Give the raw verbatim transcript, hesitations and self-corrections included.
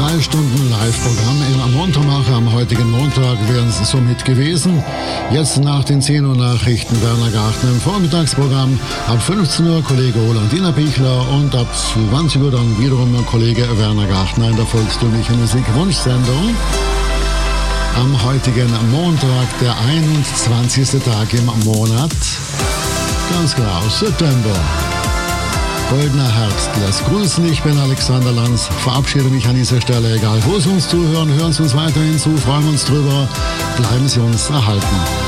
Drei Stunden Live-Programm im Montermacher am heutigen Montag wären es somit gewesen. Jetzt nach den zehn Uhr Nachrichten Werner Gartner im Vormittagsprogramm. Ab fünfzehn Uhr Kollege Rolandina Bichler und ab zwanzig Uhr dann wiederum Kollege Werner Gartner in der volkstümlichen Musikwunschsendung. Am heutigen Montag, der einundzwanzigste Tag im Monat. Ganz genau, September. Goldener Herbst lässt grüßen. Ich bin Alexander Lanz, verabschiede mich an dieser Stelle. Egal wo Sie uns zuhören, hören Sie uns weiterhin zu, freuen uns drüber. Bleiben Sie uns erhalten.